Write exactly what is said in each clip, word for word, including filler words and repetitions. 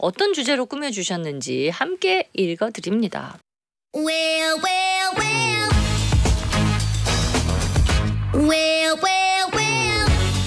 어떤 주제로 꾸며주셨는지 함께 읽어드립니다. Well, well, well. Well, well, well.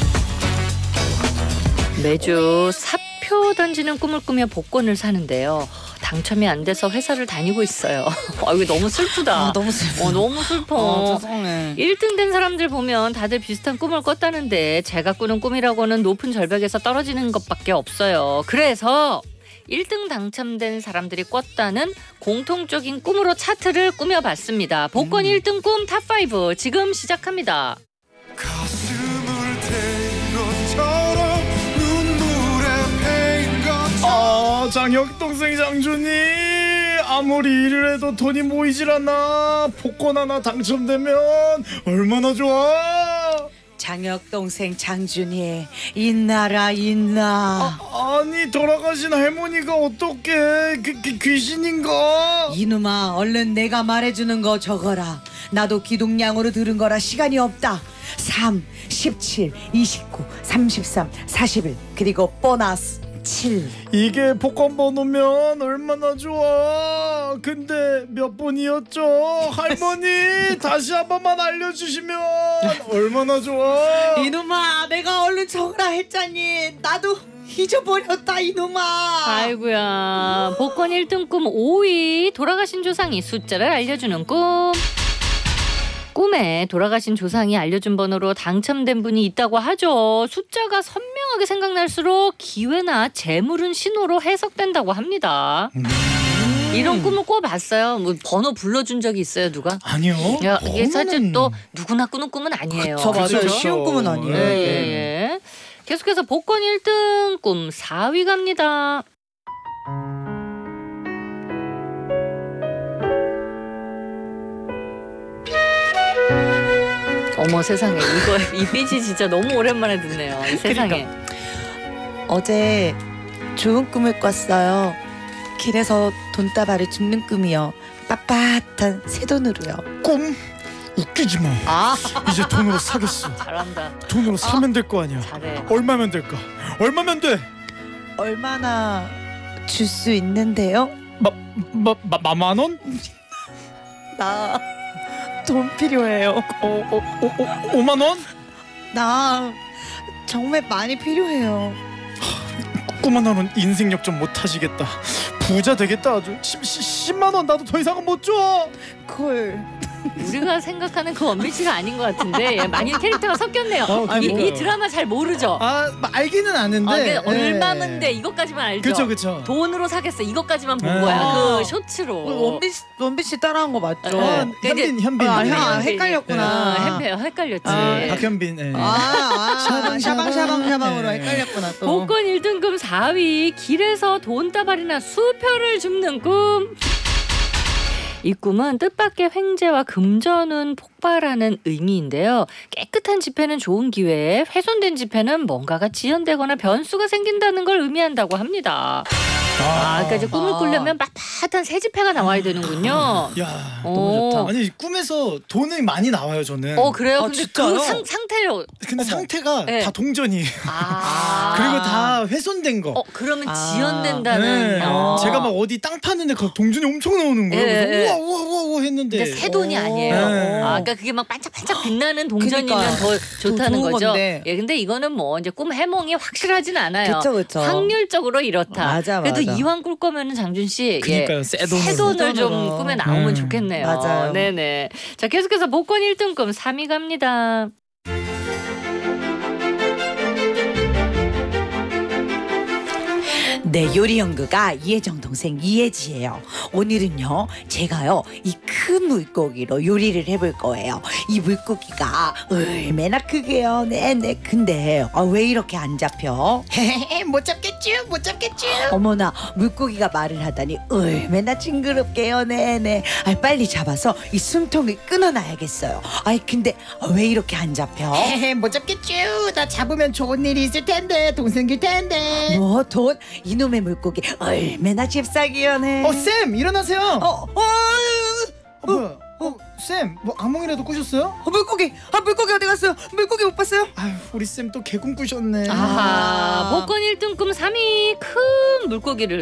매주 사표 던지는 꿈을 꾸며 복권을 사는데요. 당첨이 안 돼서 회사를 다니고 있어요. 아, 이거 너무 슬프다. 아, 너무 슬퍼. 어, 너무 슬퍼. 어, 죄송해. 일 등 된 사람들 보면 다들 비슷한 꿈을 꿨다는데 제가 꾸는 꿈이라고는 높은 절벽에서 떨어지는 것밖에 없어요. 그래서 일 등 당첨된 사람들이 꿨다는 공통적인 꿈으로 차트를 꾸며봤습니다. 복권 음. 일 등 꿈 탑 파이브 지금 시작합니다. 가슴을 태인 것처럼 눈물에 패인 것처럼 아, 장혁 동생 장준이 아무리 일을 해도 돈이 모이질 않아. 복권 하나 당첨되면 얼마나 좋아. 장혁 동생 장준이 있나라 있나. 아, 아니 돌아가신 할머니가 어떻게 그, 그 귀신인가? 이놈아 얼른 내가 말해주는 거 적어라. 나도 기동량으로 들은 거라 시간이 없다. 삼, 십칠, 이십구, 삼십삼, 사십일 그리고 보너스 칠. 이게 복권 번호면 얼마나 좋아. 근데 몇 번이었죠? 할머니 다시 한 번만 알려주시면 얼마나 좋아. 이놈아 내가 얼른 적으라 했잖니. 나도 잊어버렸다 이놈아. 아이고야. 복권 일 등 꿈 오 위 돌아가신 조상이 숫자를 알려주는 꿈. 꿈에 돌아가신 조상이 알려준 번호로 당첨된 분이 있다고 하죠. 숫자가 선명하게 생각날수록 기회나 재물은 신호로 해석된다고 합니다. 음. 이런 꿈을 꿔봤어요? 뭐 번호 불러준 적이 있어요, 누가? 아니요. 야, 이게 사실 번호는- 또 누구나 꾸는 꿈은 아니에요. 저 맞아요. 그렇죠. 쉬운 꿈은 아니에요. 예, 예, 예. 계속해서 복권 일 등 꿈 사 위 갑니다. 어머 세상에 이거 이 삐지 진짜 너무 오랜만에 듣네요. 이 세상에. 어제 좋은 꿈을 꿨어요. 길에서 돈다발을 줍는 꿈이요. 빳빳한 새 돈으로요. 꿈? 웃기지 마. 아 이제 돈으로 사겠어. 잘한다. 돈으로 사면 될 거 아니야. 잘해. 얼마면 될까? 얼마면 돼? 얼마나 줄 수 있는데요? 마, 마, 마, 만 원? 나 돈 필요해요. 어, 어, 어, 어, 오만 원? 나 정말 많이 필요해요. 꿈 하나로는 인생 역전 못 하시겠다. 부자 되겠다 아주. 십만 원 나도 더 이상은 못 줘. 콜. 우리가 생각하는 그 원빈 씨가 아닌 것 같은데 예, 많이 캐릭터가 섞였네요. 아, 이, 그런가요? 이 드라마 잘 모르죠? 아, 알기는 아는데. 아, 그게 예. 얼마면 돼 이것까지만 알죠? 그쵸 그쵸. 돈으로 사겠어 이것까지만 본 네. 거야. 아. 그 쇼츠로. 원빈 씨, 원빈 씨 따라한 거 맞죠? 네. 아, 그 이제- 현빈 현빈. 아, 네. 형, 헷갈렸구나. 어, 햄페 헷갈렸지. 아, 박현빈. 예. 아, 아, 샤방, 샤방 샤방 샤방으로 네. 헷갈렸구나 또. 복권 일 등금 사 위 길에서 돈다발이나 수표를 줍는 꿈. 이 꿈은 뜻밖의 횡재와 금전운 폭발하는 의미인데요. 깨끗한 지폐는 좋은 기회에 훼손된 지폐는 뭔가가 지연되거나 변수가 생긴다는 걸 의미한다고 합니다. 아, 그러니까 이제 꿈을 아. 꾸려면 빳빳한 새 지폐가 나와야 되는군요. 야, 오. 너무 좋다. 아니 꿈에서 돈이 많이 나와요 저는. 어 그래요? 아, 근데 진짜요? 그 상, 상태로 근데 상태가 네. 다 동전이. 아 그리고 다 훼손된 거. 어 그러면 아. 지연된다는. 네. 어. 제가 막 어디 땅 파는데 그 동전이 엄청 나오는 거예요. 예, 그래서 예. 우와 우와 우와 우와 했는데. 근데 새 돈이 오. 아니에요. 네. 아, 그러니까 그게 막 반짝반짝 빛나는 동전이면 그러니까. 더 좋다는 좋은 거죠. 건데. 예, 근데 이거는 뭐 이제 꿈 해몽이 확실하진 않아요. 그쵸, 그쵸. 확률적으로 이렇다. 맞아, 그래도 맞아. 이왕 꿀 거면은 장준 씨, 그러니까요, 예, 새 돈으로. 새 돈을 새 좀 돈으로. 꿈에 나오면 음. 좋겠네요. 맞아요. 네네. 자, 계속해서 복권 일 등 꿈 삼 위 갑니다. 네, 요리 연구가 이혜정 동생 이혜지예요. 오늘은요, 제가요 이 큰 물고기로 요리를 해볼 거예요. 이 물고기가 얼마나 크게요. 네네. 근데 아, 왜 이렇게 안 잡혀? 못 잡겠죠, 못 잡겠죠. 어머나, 물고기가 말을 하다니 얼마나 징그럽게요. 네네. 아, 빨리 잡아서 이 숨통을 끊어놔야겠어요. 아이 근데 아, 왜 이렇게 안 잡혀? 못 잡겠죠. 나 잡으면 좋은 일이 있을 텐데 돈 생길 텐데. 뭐 돈? 이놈의 물고기 얼마나 잽싸기요. 네. 어, 쌤 일어나세요. 어, 어, 어, 뭐야? 어, 쌤, 뭐 악몽이라도 꾸셨어요? 어, 물고기, 아 물고기 어디 갔어요? 물고기 못 봤어요? 아유, 우리 쌤 또 개꿈 꾸셨네. 아하, 복권 일 등 꿈 삼 위 큰 물고기를